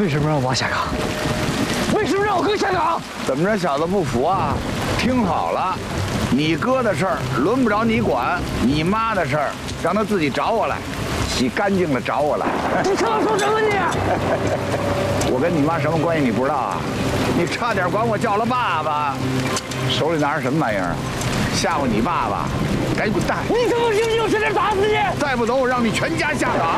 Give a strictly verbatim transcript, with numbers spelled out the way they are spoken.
为什么让我妈下岗？为什么让我哥下岗？ 怎么着，小子不服啊？听好了，你哥的事儿轮不着你管，你妈的事儿让他自己找我来，洗干净了找我来。 你他妈说什么你？ 我跟你妈什么关系你不知道啊？你差点管我叫了爸爸，手里拿着什么玩意儿？吓唬你爸爸？赶紧滚蛋！ 你他妈信不信我现在打死你？ 再不走，我让你全家下岗！